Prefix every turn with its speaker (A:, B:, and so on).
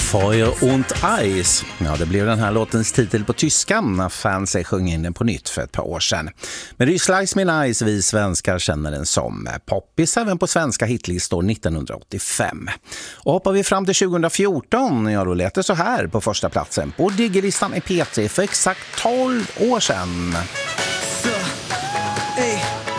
A: Feuer und Eis. Ja, det blev den här låtens titel på tyska när fansen sjöng in den på nytt för ett par år sedan. Men det är Slice Me Nice vi svenskar känner den som poppis även på svenska hitlistor 1985. Och hoppar vi fram till 2014, ja då lät det så här på första platsen på Diggelistan i P3 för exakt 12 år sedan.